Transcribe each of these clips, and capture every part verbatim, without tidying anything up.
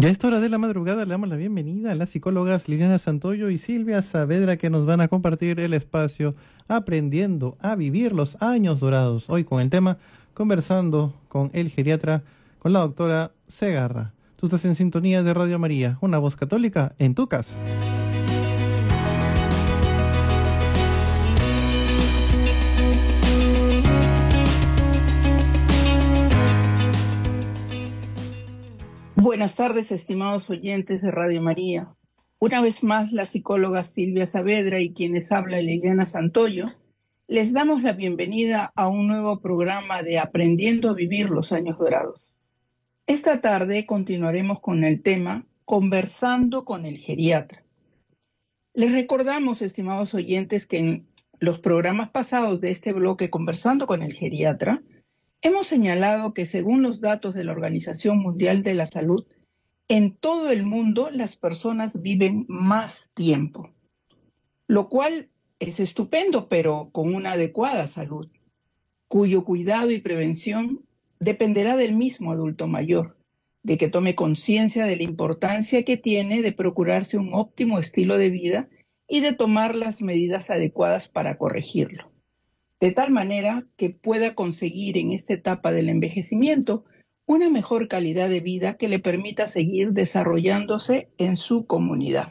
Y a esta hora de la madrugada le damos la bienvenida a las psicólogas Liliana Santoyo y Silvia Saavedra, que nos van a compartir el espacio Aprendiendo a Vivir los Años Dorados. Hoy con el tema Conversando con el Geriatra, con la doctora Segarra. Tú estás en sintonía de Radio María, una voz católica en tu casa. Buenas tardes, estimados oyentes de Radio María. Una vez más, la psicóloga Silvia Saavedra y quienes habla Liliana Santoyo, les damos la bienvenida a un nuevo programa de Aprendiendo a Vivir los Años Dorados. Esta tarde continuaremos con el tema Conversando con el Geriatra. Les recordamos, estimados oyentes, que en los programas pasados de este bloque Conversando con el Geriatra, hemos señalado que según los datos de la Organización Mundial de la Salud, en todo el mundo las personas viven más tiempo, lo cual es estupendo, pero con una adecuada salud, cuyo cuidado y prevención dependerá del mismo adulto mayor, de que tome conciencia de la importancia que tiene de procurarse un óptimo estilo de vida y de tomar las medidas adecuadas para corregirlo, de tal manera que pueda conseguir en esta etapa del envejecimiento una mejor calidad de vida que le permita seguir desarrollándose en su comunidad.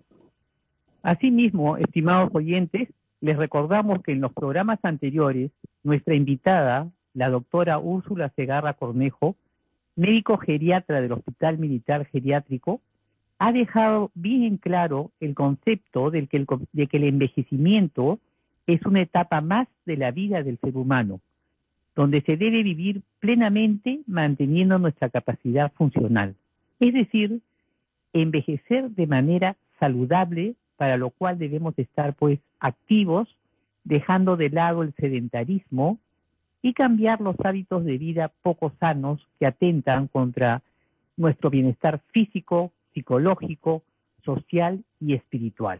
Asimismo, estimados oyentes, les recordamos que en los programas anteriores, nuestra invitada, la doctora Úrsula Segarra Cornejo, médico geriatra del Hospital Militar Geriátrico, ha dejado bien en claro el concepto del que el, de que el envejecimiento es una etapa más de la vida del ser humano, donde se debe vivir plenamente manteniendo nuestra capacidad funcional. Es decir, envejecer de manera saludable, para lo cual debemos estar pues activos, dejando de lado el sedentarismo y cambiar los hábitos de vida poco sanos que atentan contra nuestro bienestar físico, psicológico, social y espiritual.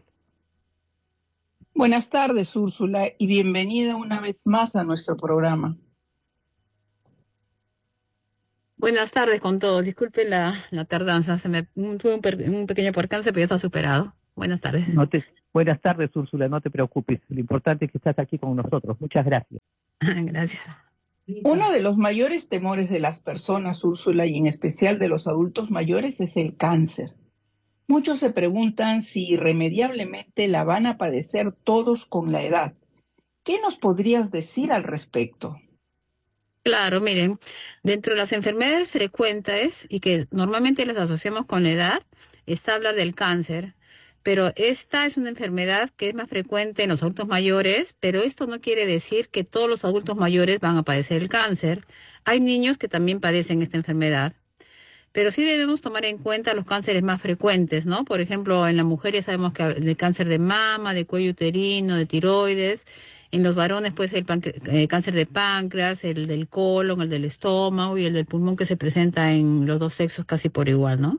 Buenas tardes, Úrsula, y bienvenida una vez más a nuestro programa. Buenas tardes con todos. Disculpen la, la tardanza. Se me, tuve un, per, un pequeño percance, pero ya está superado. Buenas tardes. No te, buenas tardes, Úrsula. No te preocupes. Lo importante es que estás aquí con nosotros. Muchas gracias. Gracias. Uno de los mayores temores de las personas, Úrsula, y en especial de los adultos mayores, es el cáncer. Muchos se preguntan si irremediablemente la van a padecer todos con la edad. ¿Qué nos podrías decir al respecto? Claro, miren, dentro de las enfermedades frecuentes y que normalmente las asociamos con la edad, está hablar del cáncer, pero esta es una enfermedad que es más frecuente en los adultos mayores, pero esto no quiere decir que todos los adultos mayores van a padecer el cáncer. Hay niños que también padecen esta enfermedad. Pero sí debemos tomar en cuenta los cánceres más frecuentes, ¿no? Por ejemplo, en la mujer ya sabemos que el cáncer de mama, de cuello uterino, de tiroides. En los varones puede ser el eh, cáncer de páncreas, el del colon, el del estómago y el del pulmón, que se presenta en los dos sexos casi por igual, ¿no?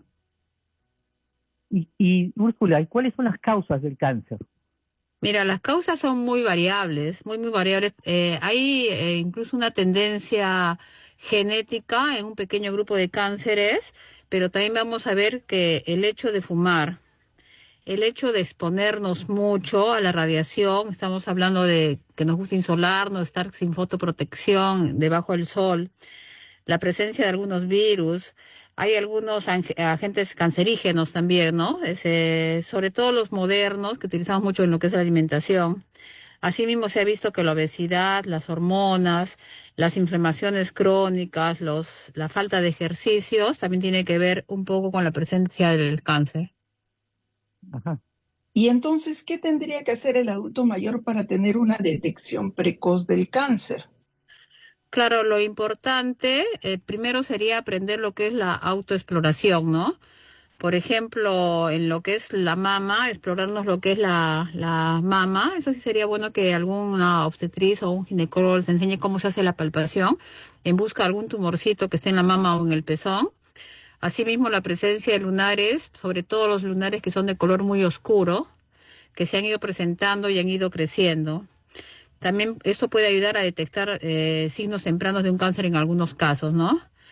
Y, y Úrsula, ¿y cuáles son las causas del cáncer? Mira, las causas son muy variables, muy, muy variables. Eh, hay eh, incluso una tendencia genética en un pequeño grupo de cánceres, pero también vamos a ver que el hecho de fumar, el hecho de exponernos mucho a la radiación, estamos hablando de que nos gusta insolarnos, estar sin fotoprotección debajo del sol, la presencia de algunos virus, hay algunos agentes cancerígenos también, ¿no? Ese, sobre todo los modernos que utilizamos mucho en lo que es la alimentación. Asimismo se ha visto que la obesidad, las hormonas, las inflamaciones crónicas, los, la falta de ejercicios también tiene que ver un poco con la presencia del cáncer. Ajá. Y entonces, ¿qué tendría que hacer el adulto mayor para tener una detección precoz del cáncer? Claro, lo importante eh, primero sería aprender lo que es la autoexploración, ¿no? Por ejemplo, en lo que es la mama, explorarnos lo que es la, la mama. Eso sí sería bueno que alguna obstetriz o un ginecólogo les enseñe cómo se hace la palpación en busca de algún tumorcito que esté en la mama o en el pezón. Asimismo, la presencia de lunares, sobre todo los lunares que son de color muy oscuro, que se han ido presentando y han ido creciendo. También esto puede ayudar a detectar eh, signos tempranos de un cáncer en algunos casos, ¿no?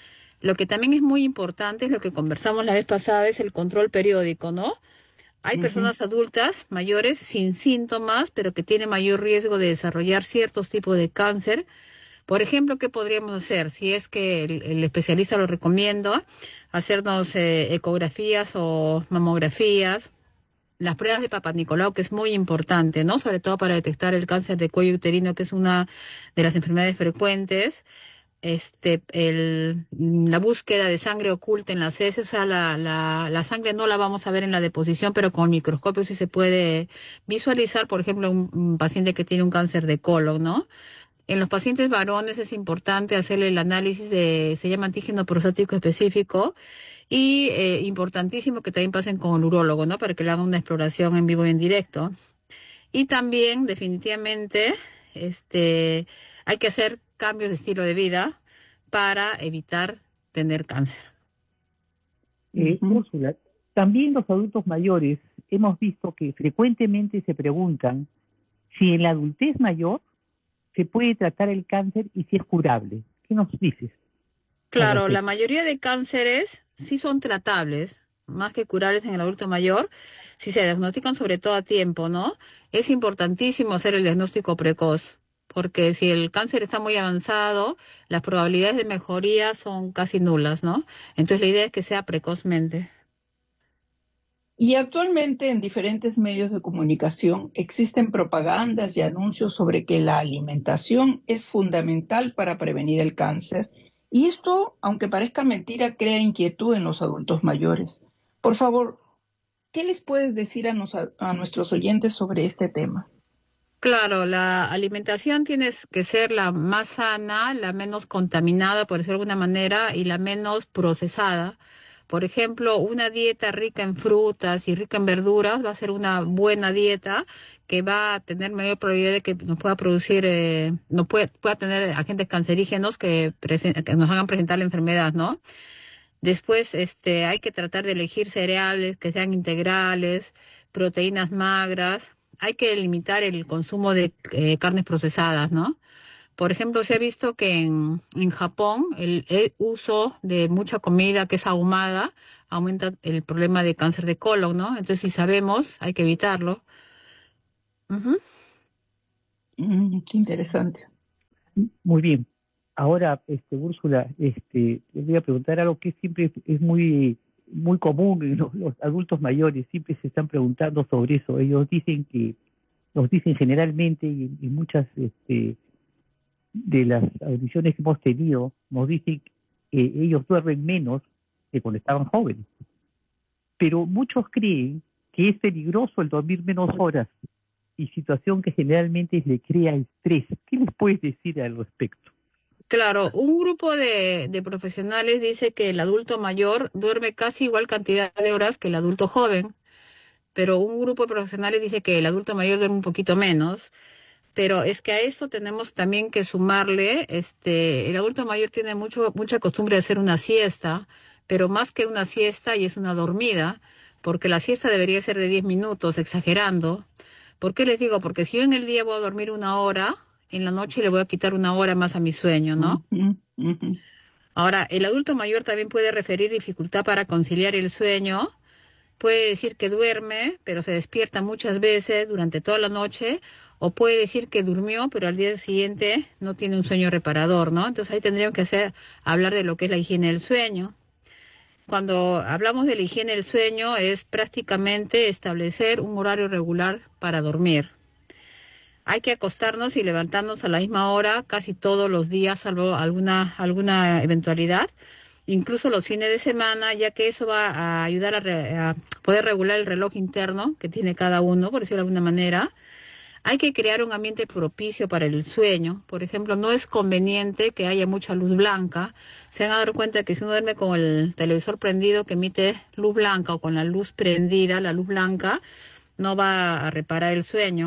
Lo que también es muy importante, es lo que conversamos la vez pasada, es el control periódico, ¿no? Hay Ujú. personas adultas mayores sin síntomas, pero que tienen mayor riesgo de desarrollar ciertos tipos de cáncer. Por ejemplo, ¿qué podríamos hacer? Si es que el, el especialista lo recomienda, hacernos eh, ecografías o mamografías, las pruebas de Papa Nicolau, que es muy importante, ¿no? Sobre todo para detectar el cáncer de cuello uterino, que es una de las enfermedades frecuentes. Este, el, la búsqueda de sangre oculta en las heces, o sea, la, la, la sangre no la vamos a ver en la deposición, pero con microscopio sí se puede visualizar, por ejemplo, un, un paciente que tiene un cáncer de colon, ¿no? En los pacientes varones es importante hacerle el análisis de, se llama antígeno prostático específico, y eh, importantísimo que también pasen con el urólogo, ¿no? Para que le hagan una exploración en vivo y en directo. Y también, definitivamente, este, hay que hacer cambios de estilo de vida para evitar tener cáncer. Eh, Ujú. Úrsula, también los adultos mayores hemos visto que frecuentemente se preguntan si en la adultez mayor se puede tratar el cáncer y si es curable. ¿Qué nos dices al Claro, la respecto? mayoría de cánceres sí son tratables, más que curables en el adulto mayor, si se diagnostican sobre todo a tiempo, ¿no? Es importantísimo hacer el diagnóstico precoz, porque si el cáncer está muy avanzado, las probabilidades de mejoría son casi nulas, ¿no? Entonces la idea es que sea precozmente. Y actualmente en diferentes medios de comunicación existen propagandas y anuncios sobre que la alimentación es fundamental para prevenir el cáncer. Y esto, aunque parezca mentira, crea inquietud en los adultos mayores. Por favor, ¿qué les puedes decir a, nos- a nuestros oyentes sobre este tema? Claro, la alimentación tiene que ser la más sana, la menos contaminada, por decirlo de alguna manera, y la menos procesada. Por ejemplo, una dieta rica en frutas y rica en verduras va a ser una buena dieta que va a tener mayor probabilidad de que nos pueda producir, eh, no puede, pueda tener agentes cancerígenos que, presen- que nos hagan presentar la enfermedad, ¿no? Después, este, hay que tratar de elegir cereales que sean integrales, proteínas magras. Hay que limitar el consumo de eh, carnes procesadas, ¿no? Por ejemplo, se ha visto que en, en Japón el, el uso de mucha comida que es ahumada aumenta el problema de cáncer de colon, ¿no? Entonces, si sabemos, hay que evitarlo. Ujú. Mm, qué interesante. Muy bien. Ahora, este, Úrsula, este, le voy a preguntar algo que siempre es, es muy, muy común en los, los adultos mayores, siempre se están preguntando sobre eso. Ellos dicen que, nos dicen generalmente, y, y muchas este, de las audiciones que hemos tenido, nos dicen que ellos duermen menos que cuando estaban jóvenes. Pero muchos creen que es peligroso el dormir menos horas y situación que generalmente le crea estrés. ¿Qué les puedes decir al respecto? Claro, un grupo de, de profesionales dice que el adulto mayor duerme casi igual cantidad de horas que el adulto joven, pero un grupo de profesionales dice que el adulto mayor duerme un poquito menos. Pero es que a eso tenemos también que sumarle, este, el adulto mayor tiene mucho, mucha costumbre de hacer una siesta, pero más que una siesta y es una dormida, porque la siesta debería ser de diez minutos, exagerando. ¿Por qué les digo? Porque si yo en el día voy a dormir una hora, en la noche le voy a quitar una hora más a mi sueño, ¿no? Ujú, ujú. Ahora, el adulto mayor también puede referir dificultad para conciliar el sueño. Puede decir que duerme, pero se despierta muchas veces durante toda la noche, o puede decir que durmió, pero al día siguiente no tiene un sueño reparador, ¿no? Entonces ahí tendríamos que hacer, hablar de lo que es la higiene del sueño. Cuando hablamos de la higiene del sueño es prácticamente establecer un horario regular para dormir. Hay que acostarnos y levantarnos a la misma hora casi todos los días, salvo alguna, alguna eventualidad, incluso los fines de semana, ya que eso va a ayudar a, re- a poder regular el reloj interno que tiene cada uno, por decirlo de alguna manera. Hay que crear un ambiente propicio para el sueño. Por ejemplo, no es conveniente que haya mucha luz blanca. Se han dado cuenta que si uno duerme con el televisor prendido que emite luz blanca o con la luz prendida, la luz blanca, no va a reparar el sueño.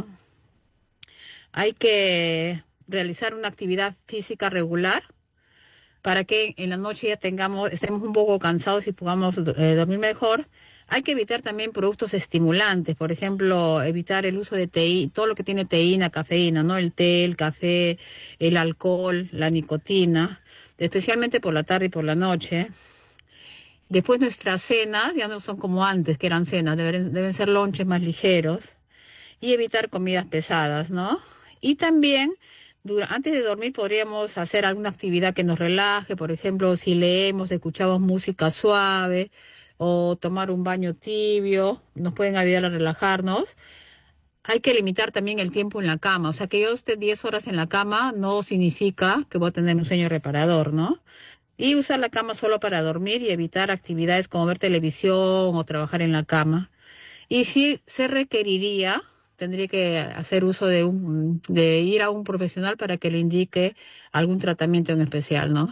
Hay que realizar una actividad física regular para que en la noche ya tengamos, estemos un poco cansados y podamos eh, dormir mejor. Hay que evitar también productos estimulantes, por ejemplo, evitar el uso de teína, todo lo que tiene teína, cafeína, ¿no? El té, el café, el alcohol, la nicotina. especialmente por la tarde y por la noche. Después nuestras cenas ya no son como antes, que eran cenas, deben, deben ser lonches más ligeros y evitar comidas pesadas, ¿no? Y también, dura, antes de dormir podríamos hacer alguna actividad que nos relaje, por ejemplo, si leemos, escuchamos música suave o tomar un baño tibio, nos pueden ayudar a relajarnos. Hay que limitar también el tiempo en la cama, o sea, que yo esté diez horas en la cama no significa que voy a tener un sueño reparador, ¿no? Y usar la cama solo para dormir y evitar actividades como ver televisión o trabajar en la cama. Y si se requeriría, tendría que hacer uso de un, de ir a un profesional para que le indique algún tratamiento en especial, ¿no?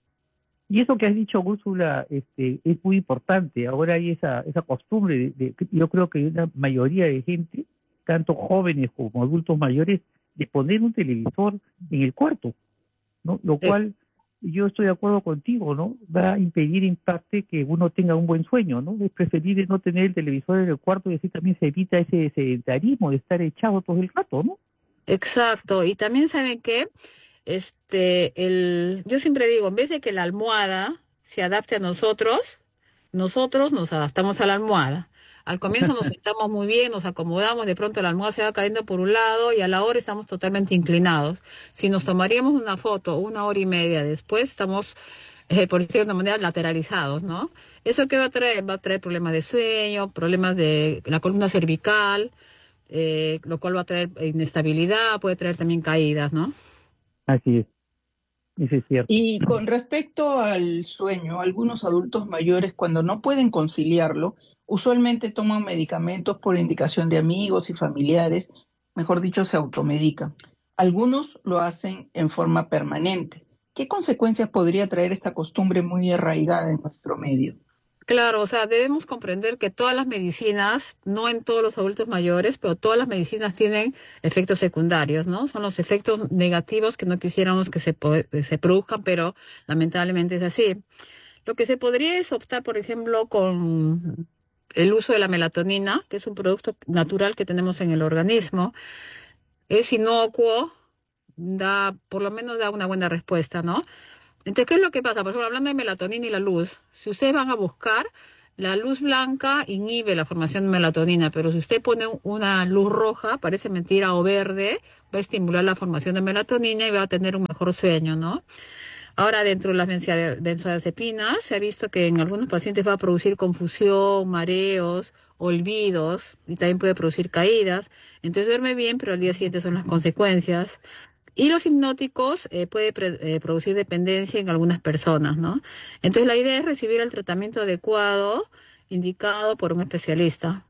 Y eso que has dicho, Úrsula, este, es muy importante. Ahora hay esa, esa costumbre, de, de, yo creo que hay una mayoría de gente, tanto jóvenes como adultos mayores, de poner un televisor en el cuarto, ¿no? Lo Sí. cual yo estoy de acuerdo contigo, ¿no? Va a impedir en parte que uno tenga un buen sueño, ¿no? Es preferible no tener el televisor en el cuarto y así también se evita ese sedentarismo de estar echado todo el rato, ¿no? Exacto. Y también saben que este el yo siempre digo, en vez de que la almohada se adapte a nosotros, nosotros nos adaptamos a la almohada. Al comienzo nos sentamos muy bien, nos acomodamos, de pronto la almohada se va cayendo por un lado y a la hora estamos totalmente inclinados. Si nos tomaríamos una foto una hora y media después, estamos, eh, por decirlo de una manera, lateralizados, ¿no? ¿Eso qué va a traer? Va a traer problemas de sueño, problemas de la columna cervical, eh, lo cual va a traer inestabilidad, puede traer también caídas, ¿no? Así es, eso es cierto. Y con respecto al sueño, algunos adultos mayores, cuando no pueden conciliarlo, usualmente toman medicamentos por indicación de amigos y familiares, mejor dicho, se automedican. Algunos lo hacen en forma permanente. ¿Qué consecuencias podría traer esta costumbre muy arraigada en nuestro medio? Claro, o sea, debemos comprender que todas las medicinas, no en todos los adultos mayores, pero todas las medicinas tienen efectos secundarios, ¿no? Son los efectos negativos que no quisiéramos que se, po- que se produzcan, pero lamentablemente es así. Lo que se podría es optar, por ejemplo, con el uso de la melatonina, que es un producto natural que tenemos en el organismo. Es inocuo, da, por lo menos da una buena respuesta, ¿no? Entonces, ¿qué es lo que pasa? Por ejemplo, hablando de melatonina y la luz, si ustedes van a buscar, la luz blanca inhibe la formación de melatonina, pero si usted pone una luz roja, parece mentira, o verde, va a estimular la formación de melatonina y va a tener un mejor sueño, ¿no? Ahora, dentro de las benzia- benzodiazepinas, se ha visto que en algunos pacientes va a producir confusión, mareos, olvidos, y también puede producir caídas. Entonces duerme bien, pero al día siguiente son las consecuencias. Y los hipnóticos eh, puede pre- eh, producir dependencia en algunas personas, ¿no? Entonces la idea es recibir el tratamiento adecuado, indicado por un especialista.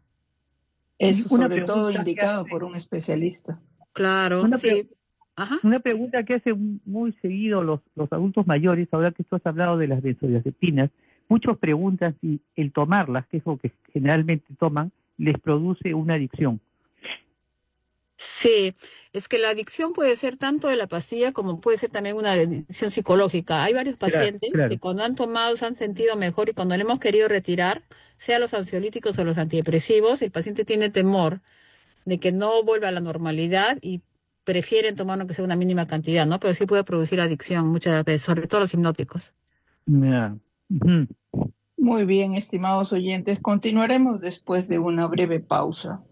Eso Una sobre todo pregunta que indicado hace, por un especialista. Claro, una, pre- sí. Ajá. una pregunta que hacen muy seguido los, los adultos mayores, ahora que tú has hablado de las benzodiazepinas, muchos preguntan si el tomarlas, que es lo que generalmente toman, les produce una adicción. Sí, es que la adicción puede ser tanto de la pastilla como puede ser también una adicción psicológica. Hay varios Claro, pacientes que claro. cuando han tomado se han sentido mejor y cuando le hemos querido retirar, sea los ansiolíticos o los antidepresivos, el paciente tiene temor de que no vuelva a la normalidad y prefieren tomar aunque sea una mínima cantidad, ¿no? Pero sí puede producir adicción muchas veces, sobre todo los hipnóticos. Ya. Ujú. Muy bien, estimados oyentes, continuaremos después de una breve pausa.